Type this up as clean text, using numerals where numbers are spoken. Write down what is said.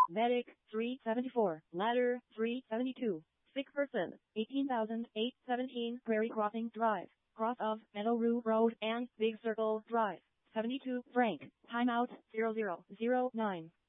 Medic 374, Ladder 372. Sick person 18,817 Prairie Crossing Drive, cross of Meadow Rue Road and Big Circle Drive. 72 Frank. Timeout 0009.